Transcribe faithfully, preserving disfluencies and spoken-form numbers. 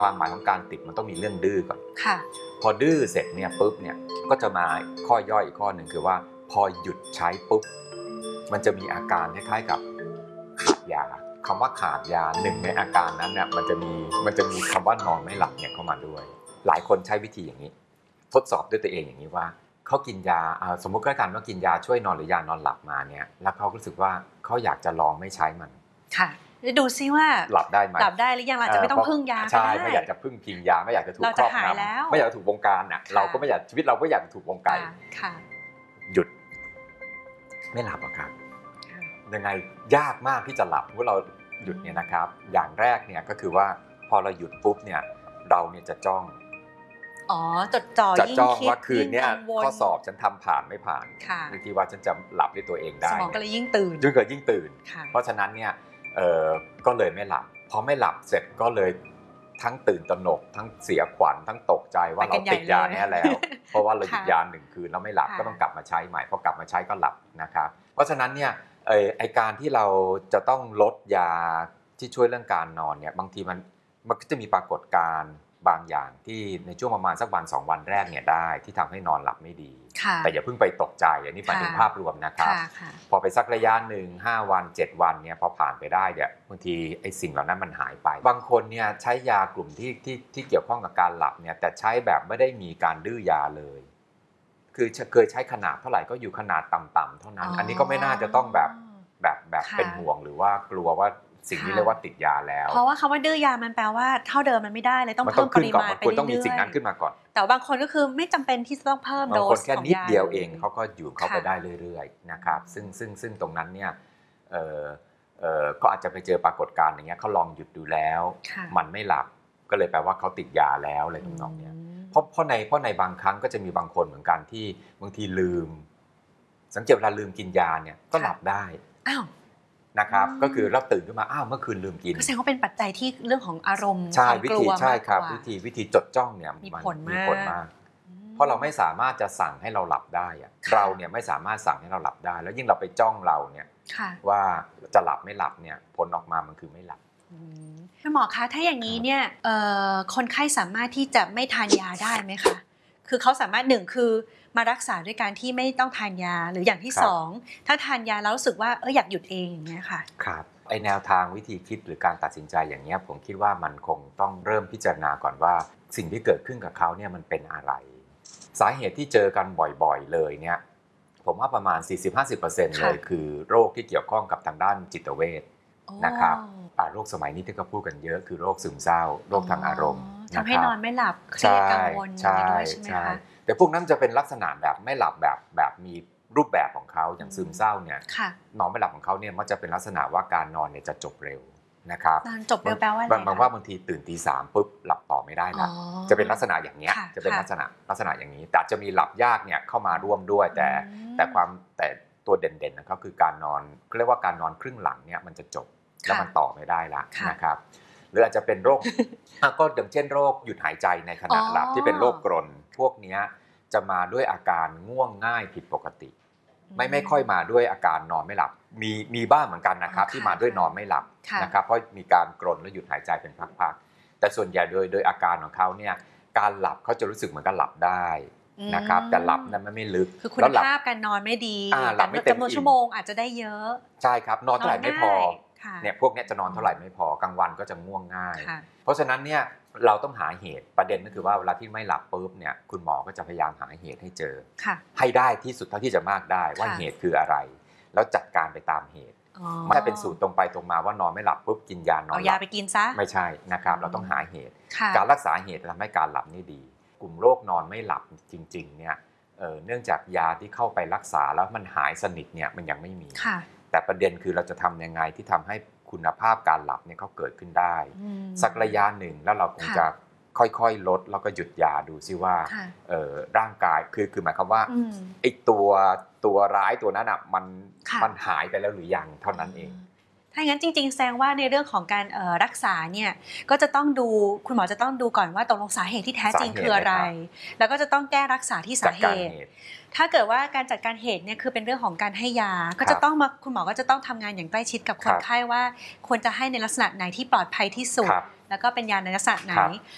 ความหมายของการติดมันต้องมีเรื่องดื้อก่อนค่ะพอดื้อเสร็จเนี่ยปุ๊บเนี่ยก็จะมาข้อย่อยอีกข้อหนึ่งคือว่าพอหยุดใช้ปุ๊บมันจะมีอาการคล้ายๆกับขาดยาคำว่าขาดยาหนึ่งในอาการนั้นเนี่ยมันจะมีมันจะมีคำว่านอนไม่หลับเนี่ยเข้ามาด้วยหลายคนใช้วิธีอย่างนี้ทดสอบด้วยตัวเองอย่างนี้ว่าเขากินยาสมมติก็การว่ากินยาช่วยนอนหรือยานอนหลับมาเนี่ยแล้วเขารู้สึกว่าเขาอยากจะลองไม่ใช้มันค่ะดูซิว่าหลับได้ไหมหลับได้หรือยังเราจะไม่ต้องพึ่งยาใช่ไม่อยากจะพึ่งพิงยาไม่อยากจะถูกครอบงำไม่อยากจะถูกวงการน่ะเราก็ไม่อยากชีวิตเราก็อยากถูกวงการหยุดไม่หลับอะครับยังไงยากมากที่จะหลับเมื่อเราหยุดเนี่ยนะครับอย่างแรกเนี่ยก็คือว่าพอเราหยุดปุ๊บเนี่ยเราเนี่ยจะจ้องอ๋อจดจ่อจะจ้องว่าคืนนี้ข้อสอบฉันทำผ่านไม่ผ่านบางทีว่าฉันจะหลับด้วยตัวเองได้สมองก็เลยยิ่งตื่นยิ่งเกิดยิ่งตื่นเพราะฉะนั้นเนี่ยเออก็เลยไม่หลับพอไม่หลับเสร็จก็เลยทั้งตื่นตระหนกทั้งเสียขวัญทั้งตกใจว่าเราติดยาแน่แล้วเพราะว่าเราหยุดยาหนึ่งคืนแล้วไม่หลับก็ต้องกลับมาใช้ใหม่พอกลับมาใช้ก็หลับนะครับเพราะฉะนั้นเนี่ยไอไอการที่เราจะต้องลดยาที่ช่วยเรื่องการนอนเนี่ยบางทีมันมันก็จะมีปรากฏการณ์บางอย่างที่ในช่วงประมาณสักวันสองวันแรกเนี่ยได้ที่ทำให้นอนหลับไม่ดีแต่อย่าเพิ่งไปตกใจอันนี้หมายถึงภาพรวมนะครับพอไปสักระยะหนึ่งห้าวันเจ็ดวันเนี่ยพอผ่านไปได้เนี่ยบางทีไอ้สิ่งเหล่านั้นมันหายไปบางคนเนี่ยใช้ยากลุ่มที่ที่ที่เกี่ยวข้องกับการหลับเนี่ยแต่ใช้แบบไม่ได้มีการดื้อยาเลยคือเคยใช้ขนาดเท่าไหร่ก็อยู่ขนาดต่ำๆเท่านั้น อ, อันนี้ก็ไม่น่าจะต้องแบบแบบแบบเป็นห่วงหรือว่ากลัวว่าสิ่งนี้เรียกว่าติดยาแล้วเพราะว่าคำว่าดื้อยามันแปลว่าเท่าเดิมมันไม่ได้เลยต้องเพิ่มปริมาณไปเรื่อยๆต้องมีสิ่งนั้นขึ้นมาก่อนแต่บางคนก็คือไม่จำเป็นที่จะต้องเพิ่มโดสของยาบางคนแค่นิดเดียวเองเขาก็อยู่เขาไปได้เรื่อยๆนะครับซึ่งซึ่งซึ่งตรงนั้นเนี่ยเอ่อเอ่อก็อาจจะไปเจอปรากฏการณ์อย่างเงี้ยเขาลองหยุดดูแล้วมันไม่หลับก็เลยแปลว่าเขาติดยาแล้วอะไรทำนองเนี้ยเพราะเพราะในเพราะในบางครั้งก็จะมีบางคนเหมือนกันที่บางทีลืมสังเกตเวลาลืมกินยาเนี่ยก็หลับได้อ้าวนะครับก็คือเราตื่นขึ้นมาอ้าวเมื่อคืนลืมกินก็แสดงว่าเป็นปัจจัยที่เรื่องของอารมณ์ความกลัวใช่ครับวิธีวิธีจดจ้องเนี่ยมีผลมากเพราะเราไม่สามารถจะสั่งให้เราหลับได้อะเราเนี่ยไม่สามารถสั่งให้เราหลับได้แล้วยิ่งเราไปจ้องเราเนี่ยว่าจะหลับไม่หลับเนี่ยผลออกมามันคือไม่หลับคุณหมอคะถ้าอย่างนี้เนี่ยคนไข้สามารถที่จะไม่ทานยาได้ไหมคะคือเขาสามารถหนึ่งคือมารักษาด้วยการที่ไม่ต้องทานยาหรืออย่างที่สองถ้าทานยาแล้วรู้สึกว่าเอออยากหยุดเองอย่างเงี้ยค่ะครับไอแนวทางวิธีคิดหรือการตัดสินใจอย่างเงี้ยผมคิดว่ามันคงต้องเริ่มพิจารณาก่อนว่าสิ่งที่เกิดขึ้นกับเขาเนี่ยมันเป็นอะไรสาเหตุที่เจอกันบ่อยๆเลยเนี่ยผมว่าประมาณ สี่สิบถึงห้าสิบเปอร์เซ็นต์ เลยคือโรคที่เกี่ยวข้องกับทางด้านจิตเวชนะครับโรคสมัยนี้ที่เขาพูดกันเยอะคือโรคซึมเศร้าโรคทางอารมณ์ทำให้นอนไม่หลับเครียดกังวลอะไรด้วยใช่ไหมคะแต่พวกนั้นจะเป็นลักษณะแบบไม่หลับแบบแบบมีรูปแบบของเขาอย่างซึมเศร้าเนี่ยนอนไม่หลับของเขาเนี่ยมันจะเป็นลักษณะว่าการนอนเนี่ยจะจบเร็วนะครับนอนจบเร็วแปลว่าอะไรบางว่าบางทีตื่นตีสามปุ๊บหลับต่อไม่ได้ละจะเป็นลักษณะอย่างเงี้ยจะเป็นลักษณะลักษณะอย่างนี้แต่จะมีหลับยากเนี่ยเข้ามาร่วมด้วยแต่แต่ความแต่ตัวเด่นๆนะครับคือการนอนเรียกว่าการนอนครึ่งหลังเนี่ยมันจะจบแล้วมันต่อไม่ได้ละนะครับหรืออาจจะเป็นโรคก็อย่างเช่นโรคหยุดหายใจในขณะหลับที่เป็นโรคกรนพวกนี้จะมาด้วยอาการง่วงง่ายผิดปกติไม่ไม่ค่อยมาด้วยอาการนอนไม่หลับมีมีบ้างเหมือนกันนะครับที่มาด้วยนอนไม่หลับนะครับเพราะมีการกรนและหยุดหายใจเป็นพักๆแต่ส่วนใหญ่โดยโดยอาการของเขาเนี่ยการหลับเขาจะรู้สึกเหมือนกับหลับได้นะครับแต่หลับนั้นไม่ลึกคือคุณภาพการนอนไม่ดีจำนวนชั่วโมงอาจจะได้เยอะใช่ครับนอนเท่าไหร่ไม่พอเนี่ยพวกนี้จะนอนเท่าไหร่ไม่พอกลางวันก็จะง่วงง่ายเพราะฉะนั้นเนี่ยเราต้องหาเหตุประเด็นก็คือว่าเวลาที่ไม่หลับปุ๊บเนี่ยคุณหมอก็จะพยายามหาเหตุให้เจอให้ได้ที่สุดเท่าที่จะมากได้ว่าเหตุคืออะไรแล้วจัดการไปตามเหตุไม่ใช่เป็นสูตรตรงไปตรงมาว่านอนไม่หลับปุ๊บกินยานอนหลับเอายาไปกินซะไม่ใช่นะครับเราต้องหาเหตุการรักษาเหตุทำให้การหลับนี่ดีกลุ่มโรคนอนไม่หลับจริงๆเนี่ยเนื่องจากยาที่เข้าไปรักษาแล้วมันหายสนิทเนี่ยมันยังไม่มีแต่ประเด็นคือเราจะทำยังไงที่ทำให้คุณภาพการหลับเนี่ยเขาเกิดขึ้นได้สักระยะหนึ่งแล้วเราคงจะค่อยๆลดแล้วก็หยุดยาดูซิว่าร่างกายคือคือหมายความว่าไอ้ตัวตัวร้ายตัวนั้นอ่ะมันมันหายไปแล้วหรือยังเท่านั้นเองถ้าอย่างนั้นจริงๆแสดงว่าในเรื่องของการรักษาเนี่ยก็จะต้องดูคุณหมอจะต้องดูก่อนว่าตกลงสาเหตุที่แท้จริงคืออะไรแล้วก็จะต้องแก้รักษาที่สาเหตุถ้าเกิดว่าการจัดการเหตุเนี่ยคือเป็นเรื่องของการให้ยาก็จะต้องมาคุณหมอก็จะต้องทำงานอย่างใกล้ชิดกับคนไข้ว่าควรจะให้ในลักษณะไหนที่ปลอดภัยที่สุดแล้วก็เป็นยาในลักษณะไหน